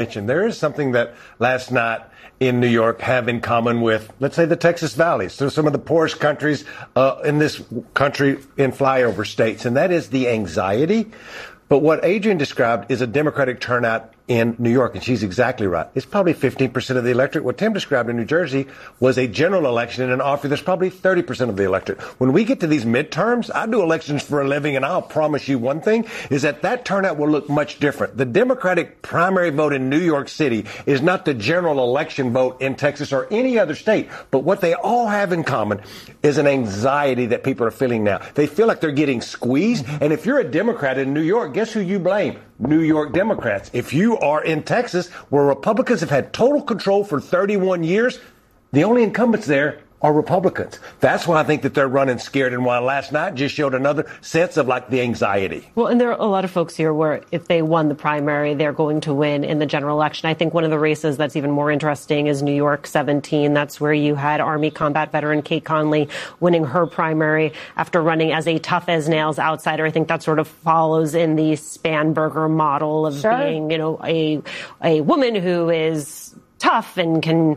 There is something that last night in New York have in common with, let's say, the Texas Valley. So some of the poorest countries in this country in flyover states, and that is the anxiety. But what Adrienne described is a Democratic turnout in New York, and she's exactly right. It's probably 15% of the electorate. What Tim described in New Jersey was a general election in an office that's probably 30% of the electorate. When we get to these midterms, I do elections for a living, and I'll promise you one thing, is that turnout will look much different. The Democratic primary vote in New York City is not the general election vote in Texas or any other state, but what they all have in common is an anxiety that people are feeling now. They feel like they're getting squeezed, and if you're a Democrat in New York, guess who you blame? New York Democrats. If you are in Texas, where Republicans have had total control for 31 years, the only incumbents there are Republicans. That's why I think that they're running scared, and why last night just showed another sense of like the anxiety. Well, and there are a lot of folks here where if they won the primary, they're going to win in the general election. I think one of the races that's even more interesting is New York 17. That's where you had Army combat veteran Kate Conley winning her primary after running as a tough as nails outsider. I think that sort of follows in the Spanberger model of being, you know, a woman who is tough and can,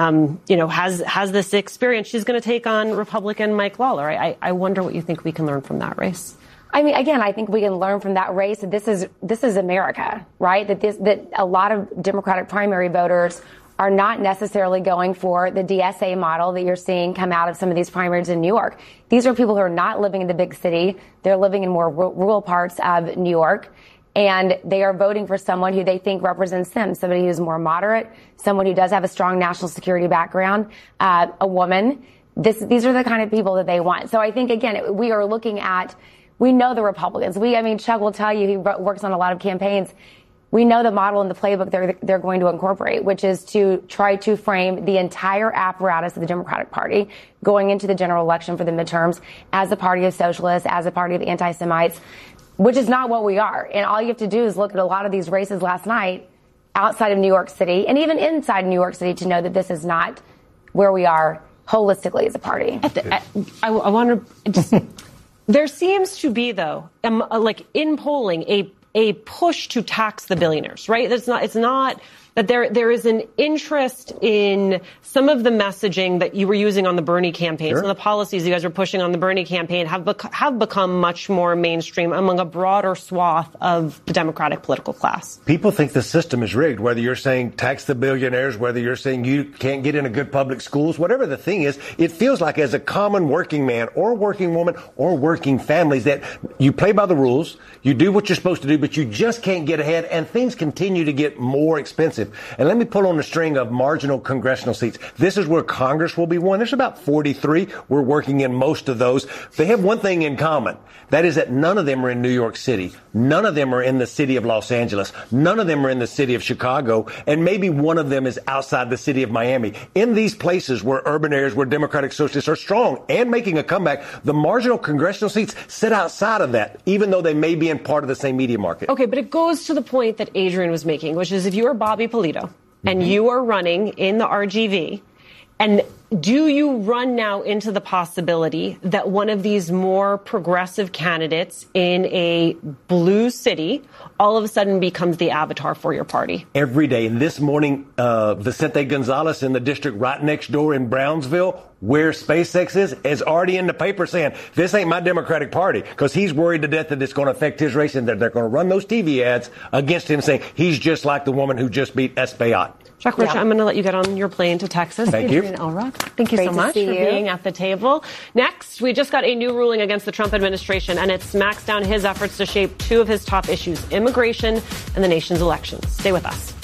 has this experience. She's going to take on Republican Mike Lawler. I wonder what you think we can learn from that race. I mean, again, I think we can learn from that race that this is America, right? That a lot of Democratic primary voters are not necessarily going for the DSA model that you're seeing come out of some of these primaries in New York. These are people who are not living in the big city. They're living in more rural parts of New York. And they are voting for someone who they think represents them, somebody who's more moderate, someone who does have a strong national security background, a woman. These are the kind of people that they want. So I think, again, we are looking at, we know the Republicans. Chuck will tell you, he works on a lot of campaigns. We know the model and the playbook they're going to incorporate, which is to try to frame the entire apparatus of the Democratic Party going into the general election for the midterms as a party of socialists, as a party of anti-Semites, which is not what we are. And all you have to do is look at a lot of these races last night outside of New York City and even inside New York City to know that this is not where we are holistically as a party. I want to there seems to be, though, like in polling, a push to tax the billionaires, right? It's not that there is an interest in some of the messaging that you were using on the Bernie campaign. Sure. Some of the policies you guys were pushing on the Bernie campaign have become much more mainstream among a broader swath of the Democratic political class. People think the system is rigged, whether you're saying tax the billionaires, whether you're saying you can't get into good public schools, whatever the thing is, it feels like as a common working man or working woman or working families that you play by the rules, you do what you're supposed to do, but you just can't get ahead, and things continue to get more expensive. And let me pull on the string of marginal congressional seats. This is where Congress will be won. There's about 43. We're working in most of those. They have one thing in common. That is that none of them are in New York City. None of them are in the city of Los Angeles. None of them are in the city of Chicago. And maybe one of them is outside the city of Miami. In these places where urban areas where Democratic Socialists are strong and making a comeback, the marginal congressional seats sit outside of that, even though they may be in part of the same media market. Okay, but it goes to the point that Adrienne was making, which is if you are Bobby Polito and you are running in the RGV, and do you run now into the possibility that one of these more progressive candidates in a blue city all of a sudden becomes the avatar for your party? Every day. And this morning, Vicente Gonzalez in the district right next door in Brownsville, where SpaceX is already in the paper saying, this ain't my Democratic Party, because he's worried to death that it's going to affect his race and that they're going to run those TV ads against him saying he's just like the woman who just beat Espaillat. Chuck Rich, I'm going to let you get on your plane to Texas. Thank you. Thank you so much for being at the table. Next, we just got a new ruling against the Trump administration, and it smacks down his efforts to shape two of his top issues, immigration and the nation's elections. Stay with us.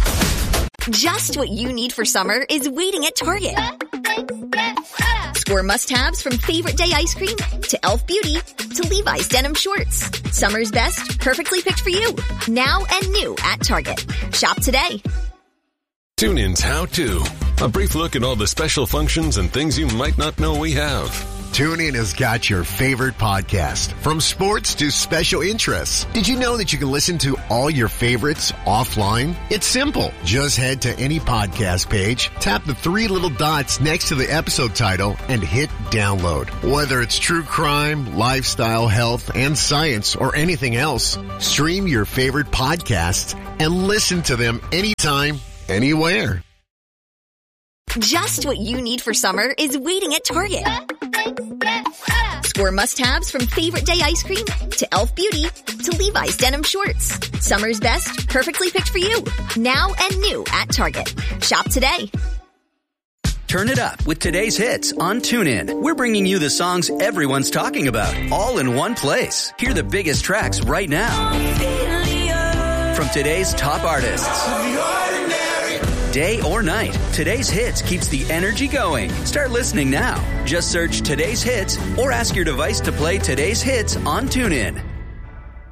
Just what you need for summer is waiting at Target. Score must-haves from Favorite Day ice cream to e.l.f. Beauty to Levi's denim shorts. Summer's best, perfectly picked for you. Now and new at Target. Shop today. TuneIn's How To. A brief look at all the special functions and things you might not know we have. TuneIn has got your favorite podcast, from sports to special interests. Did you know that you can listen to all your favorites offline? It's simple. Just head to any podcast page, tap the three little dots next to the episode title, and hit download. Whether it's true crime, lifestyle, health, and science, or anything else, stream your favorite podcasts and listen to them anytime, anywhere. Just what you need for summer is waiting at Target. Score must-haves from Favorite Day ice cream to e.l.f. Beauty to Levi's denim shorts. Summer's best, perfectly picked for you. Now and new at Target. Shop today. Turn it up with today's hits on TuneIn. We're bringing you the songs everyone's talking about, all in one place. Hear the biggest tracks right now from today's top artists. Day or night, today's hits keeps the energy going. Start listening now. Just search today's hits or ask your device to play today's hits on TuneIn.